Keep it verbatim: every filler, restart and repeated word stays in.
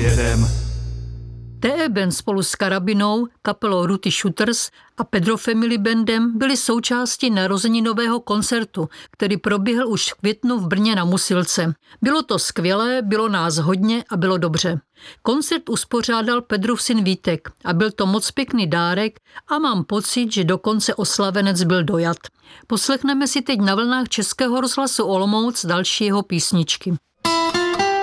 jedem. T E Band spolu s Karabinou, kapelou Ruty Shooters a Pedro Family Bandem byli součástí narozeninového koncertu, který proběhl už v květnu v Brně na Musilce. Bylo to skvělé, bylo nás hodně a bylo dobře. Koncert uspořádal Pedrův syn Vítek a byl to moc pěkný dárek a mám pocit, že dokonce oslavenec byl dojat. Poslechneme si teď na vlnách Českého rozhlasu Olomouc další jeho písničky.